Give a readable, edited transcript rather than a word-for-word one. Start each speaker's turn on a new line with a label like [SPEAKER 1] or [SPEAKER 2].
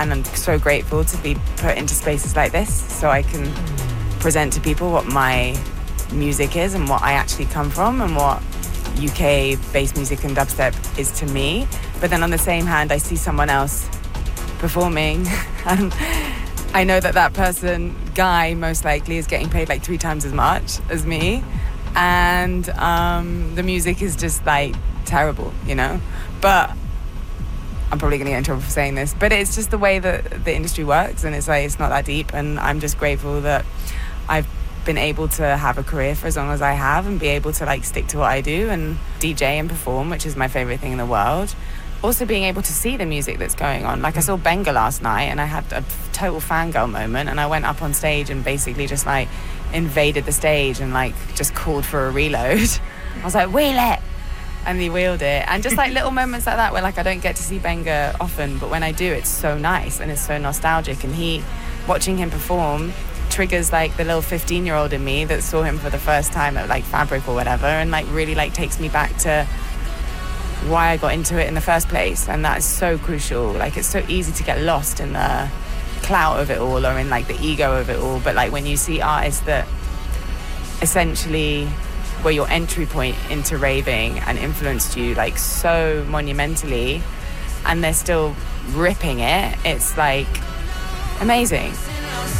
[SPEAKER 1] and I'm so grateful to be put into spaces like this so I can present to people what my music is and what I actually come from and what UK bass music and dubstep is to me. But then on the same hand, I see someone else performing and I know that person, Guy, most likely is getting paid like 3 times as much as me, and the music is just like terrible, you know. But I'm probably gonna get in trouble for saying this, but it's just the way that the industry works, and it's like it's not that deep, and I'm just grateful that I've been able to have a career for as long as I have and be able to like stick to what I do and DJ and perform, which is my favorite thing in the world. Also being able to see the music that's going on. Like I saw Benga last night and I had a total fangirl moment, and I went up on stage and basically just like invaded the stage and like just called for a reload. I was like, wheel it! And he wheeled it. And just like little moments like that where like I don't get to see Benga often, but when I do, it's so nice and it's so nostalgic. And watching him perform triggers like the little 15-year-old in me that saw him for the first time at like Fabric or whatever, and like really like takes me back to why I got into it in the first place. And that is so crucial. Like it's so easy to get lost in the clout of it all or in like the ego of it all, but like when you see artists that essentially were your entry point into raving and influenced you like so monumentally and they're still ripping it, it's like amazing.